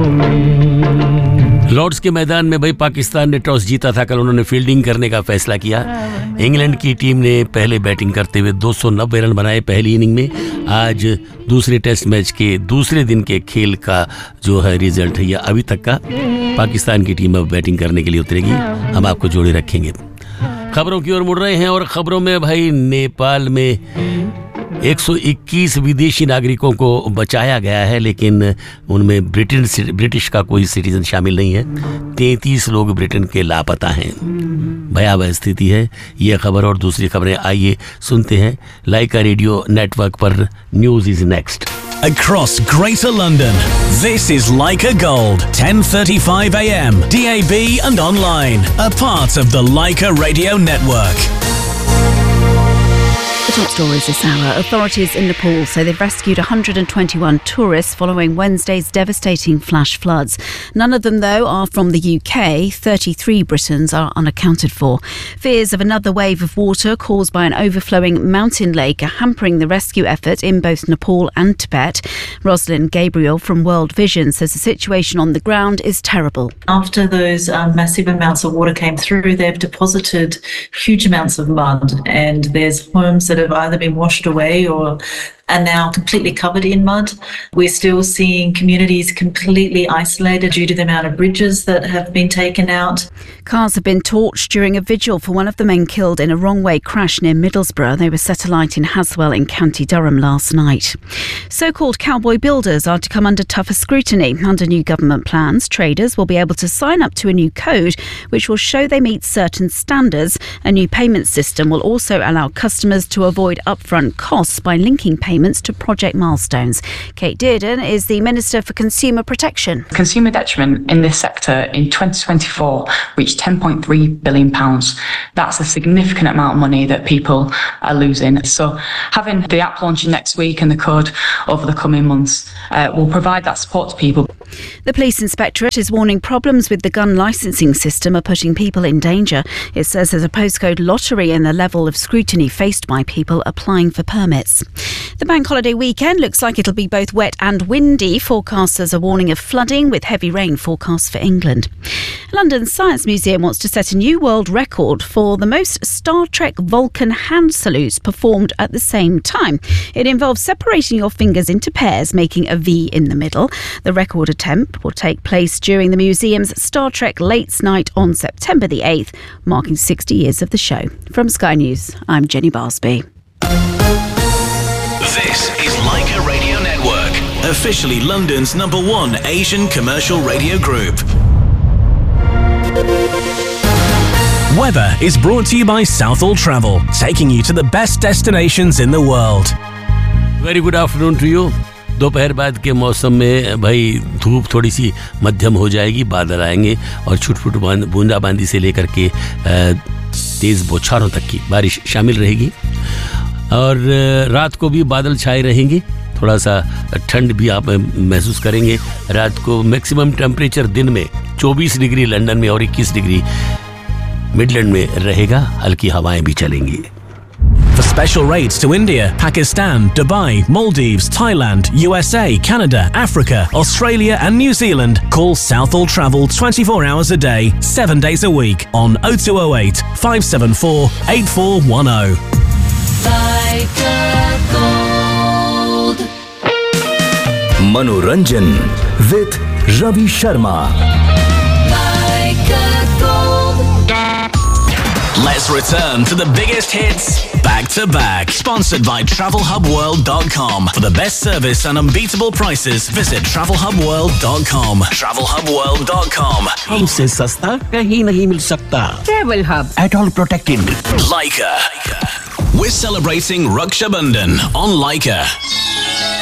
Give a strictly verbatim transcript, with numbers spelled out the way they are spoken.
Lord's के मैदान में भाई पाकिस्तान ने टॉस जीता था कल, उन्होंने फील्डिंग करने का फैसला किया। इंग्लैंड की टीम ने पहले बैटिंग करते हुए दो सौ नब्बे रन बनाए पहली इनिंग में। आज दूसरे टेस्ट मैच के दूसरे दिन के खेल का जो है रिजल्ट है या अभी तक का, पाकिस्तान की टीम अब बैटिंग करने के लिए उतरेगी। हम आपको जोड़े रखेंगे। खबरों की ओर मुड़ रहे हैं और खबरों में भाई नेपाल में एक सौ इक्कीस विदेशी नागरिकों को बचाया गया है, लेकिन उनमें ब्रिटेन ब्रिटिश का कोई सिटीजन शामिल नहीं है। तैंतीस लोग ब्रिटेन के लापता हैं। भयावह स्थिति है। ये खबर और दूसरी खबरें आइए सुनते हैं। लाइका रेडियो नेटवर्क पर news is next. Across Greater London, this is Leica Gold, ten thirty-five a m, D A B and online, a part of the Leica Radio Network. The top stories this hour. Authorities in Nepal say they've rescued one hundred twenty-one tourists following Wednesday's devastating flash floods. None of them, though, are from the U K. thirty-three Britons are unaccounted for. Fears of another wave of water caused by an overflowing mountain lake are hampering the rescue effort in both Nepal and Tibet. Rosalind Gabriel from World Vision says the situation on the ground is terrible. After those um, massive amounts of water came through, they've deposited huge amounts of mud, and there's homes that have either been washed away or are now completely covered in mud. We're still seeing communities completely isolated due to the amount of bridges that have been taken out. Cars have been torched during a vigil for one of the men killed in a wrong-way crash near Middlesbrough. They were set alight in Haswell in County Durham last night. So-called cowboy builders are to come under tougher scrutiny. Under new government plans, traders will be able to sign up to a new code which will show they meet certain standards. A new payment system will also allow customers to avoid upfront costs by linking payments to project milestones. Kate Dearden is the Minister for Consumer Protection. Consumer detriment in this sector in twenty twenty-four reached ten point three billion pounds. That's a significant amount of money that people are losing. So having the app launching next week and the code over the coming months uh, will provide that support to people. The Police Inspectorate is warning problems with the gun licensing system are putting people in danger. It says there's a postcode lottery in the level of scrutiny faced by people applying for permits. The bank holiday weekend looks like it'll be both wet and windy. Forecasters are warning of flooding with heavy rain forecast for England. London's Science Museum wants to set a new world record for the most Star Trek Vulcan hand salutes performed at the same time. It involves separating your fingers into pairs, making a V in the middle. The record attempt will take place during the museum's Star Trek Late Night on September the eighth, marking sixty years of the show. From Sky News, I'm Jenny Barsby. This is Leica Radio Network, officially London's number one Asian commercial radio group. Weather is brought to you by Southall Travel, taking you to the best destinations in the world. Very good afternoon to you. दोपहर बाद के मौसम में भाई धूप थोड़ी सी मध्यम हो जाएगी, बादल आएंगे और छुट-फुट बूंदाबांदी से लेकर के तेज़ बौछारों तक की बारिश शामिल रहेगी। और रात को भी बादल छाए रहेंगे, थोड़ा सा ठंड भी आप महसूस करेंगे। रात को मैक्सिमम टेम्परेचर दिन में चौबीस डिग्री लंदन में और इक्कीस डिग्री मिडलैंड में रहेगा। हल्की हवाएं भी चलेंगी। For special rates to India, Pakistan, Dubai, Maldives, Thailand, U S A, Canada, Africa, Australia and New Zealand, call Southall Travel twenty-four hours a day, seven days a week on oh two oh eight, five seven four, eight four one oh. Manoranjan with Ravi Sharma. Let's return to the biggest hits back to back. Sponsored by travel hub world dot com. For the best service and unbeatable prices, visit travel hub world dot com. travel hub world dot com. हमसे सस्ता कहीं नहीं मिल सकता। Travel Hub. At all protected. Leica. We're celebrating Raksha Bandhan on Leica.